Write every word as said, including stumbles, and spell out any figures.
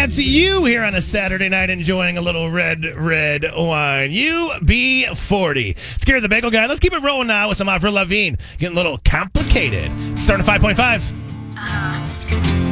That's you here on a Saturday night enjoying a little red, red wine. U B forty. Scare the Bagel Guy. Let's keep it rolling now with some Avril Lavigne. Getting a little complicated. Starting at five point five. Uh.